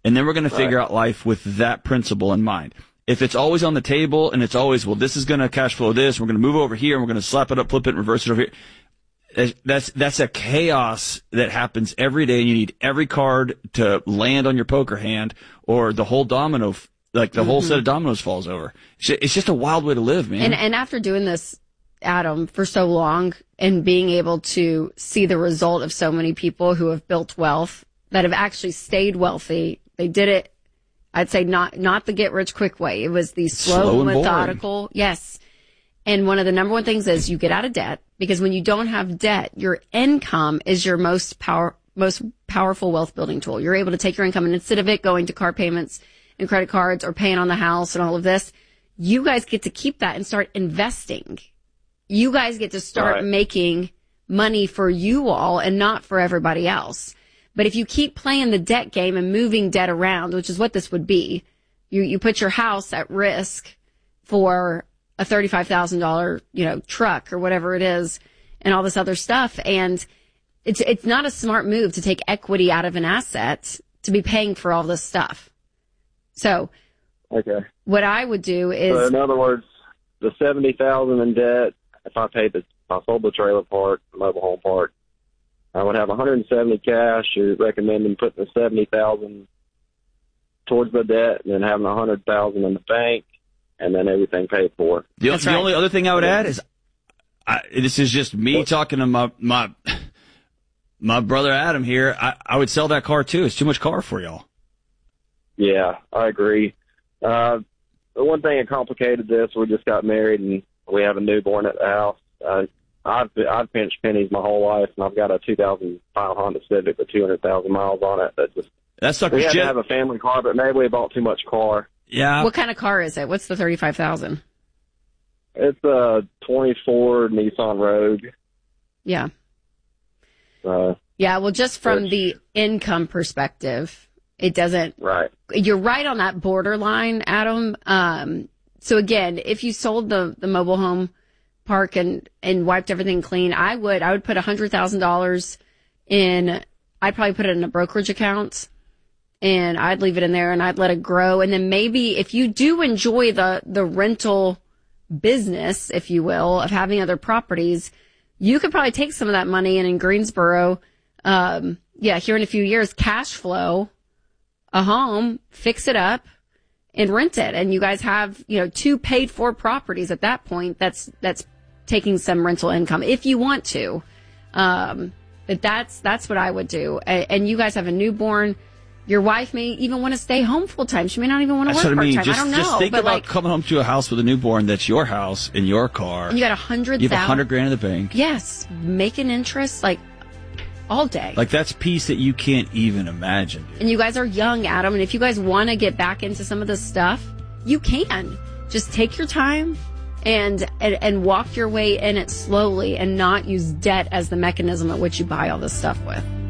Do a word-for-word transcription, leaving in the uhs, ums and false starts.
And then we're going to figure Right. out life with that principle in mind. If it's always on the table and it's always, well, this is going to cash flow this, we're going to move over here and we're going to slap it up, flip it, and reverse it over here. That's, that's a chaos that happens every day. And you need every card to land on your poker hand or the whole domino, like the mm-hmm. whole set of dominoes falls over. It's just a wild way to live, man. And, and after doing this, Adam, for so long and being able to see the result of so many people who have built wealth that have actually stayed wealthy, they did it. I'd say not, not the get rich quick way. It was the slow, slow and methodical. boring. Yes. And one of the number one things is you get out of debt, because when you don't have debt, your income is your most power, most powerful wealth building tool. You're able to take your income and instead of it going to car payments and credit cards or paying on the house and all of this, you guys get to keep that and start investing. You guys get to start Right. making money for you all and not for everybody else. But if you keep playing the debt game and moving debt around, which is what this would be, you, you put your house at risk for a thirty-five thousand dollars, you know, truck or whatever it is and all this other stuff. And it's, it's not a smart move to take equity out of an asset to be paying for all this stuff. So Okay. what I would do is, So in other words, the seventy thousand in debt, if I paid the, if I sold the trailer park, the mobile home park, I would have one hundred seventy cash. You're recommending putting the seventy thousand towards the debt and then having one hundred thousand in the bank and then everything paid for. The, That's the right. only other thing I would add is, I, this is just me What? talking to my, my, my brother Adam here. I, I would sell that car too. It's too much car for y'all. Yeah, I agree. Uh, the one thing that complicated this, we just got married and we have a newborn at the house. Uh, I've I've pinched pennies my whole life, and I've got a two thousand five Honda Civic with two hundred thousand miles on it. That just That we sucker's had to jet. have a family car, but maybe we bought too much car. Yeah. what kind of car is it? What's the thirty-five thousand? It's a twenty-four Nissan Rogue. Yeah. Uh, Yeah. Well, just from Which- the income perspective, it doesn't, right. you're right on that borderline, Adam. Um, so again, if you sold the, the mobile home park and, and wiped everything clean, I would, I would put a hundred thousand dollars in, I'd probably put it in a brokerage account and I'd leave it in there and I'd let it grow. And then maybe if you do enjoy the, the rental business, if you will, of having other properties, you could probably take some of that money and in Greensboro, um, yeah, here in a few years, cash flow a home, fix it up, and rent it. And you guys have, you know, two paid for properties at that point. That's, that's taking some rental income if you want to. Um, but that's, that's what I would do. And, and you guys have a newborn. Your wife may even want to stay home full time. She may not even want to That's work what I mean. part time. Just, I don't just know. think But about like, coming home to a house with a newborn that's your house in your car. and you got a hundred You have a thousand. hundred grand in the bank. Yes. Making interest like all day. Like that's peace that you can't even imagine. Dude. And you guys are young, Adam. And if you guys want to get back into some of this stuff, you can. Just take your time and, and and walk your way in it slowly and not use debt as the mechanism at which you buy all this stuff with.